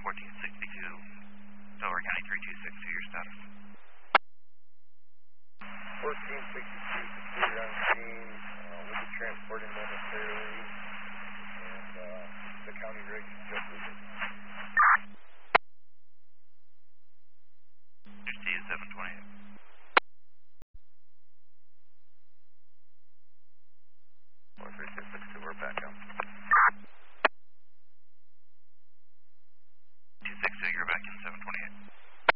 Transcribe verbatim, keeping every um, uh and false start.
fourteen sixty-two, Delaware County three two six two, your status.